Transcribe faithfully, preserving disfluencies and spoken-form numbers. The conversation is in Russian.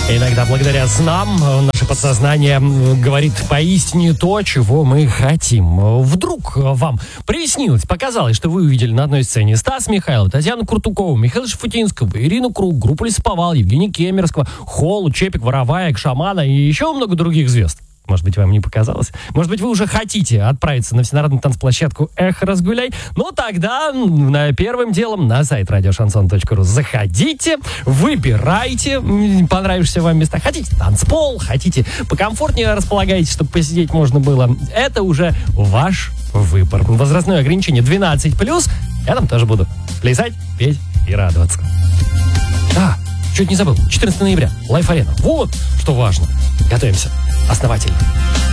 Иногда благодаря снам наше подсознание говорит поистине то, чего мы хотим. Вдруг вам приснилось, показалось, что вы увидели на одной сцене Стаса Михайлова, Татьяну Куртукову, Михаила Шафутинского, Ирину Круг, группу Лесоповал, Евгения Кемерского, Холу, Чепик, Вороваек, Шамана и еще много других звезд. Может быть, вам не показалось? Может быть, вы уже хотите отправиться на всенародную танцплощадку «Эхо Разгуляй»? Ну, тогда на первым делом на сайт радио шансон точка ру заходите, выбирайте понравившиеся вам места. Хотите танцпол, хотите покомфортнее располагаетесь, чтобы посидеть можно было. Это уже ваш выбор. Возрастное ограничение двенадцать плюс. Я там тоже буду плясать, петь и радоваться. А, чуть не забыл. четырнадцатого ноября. Лайф-арена. Вот что важно. Готовимся основательно.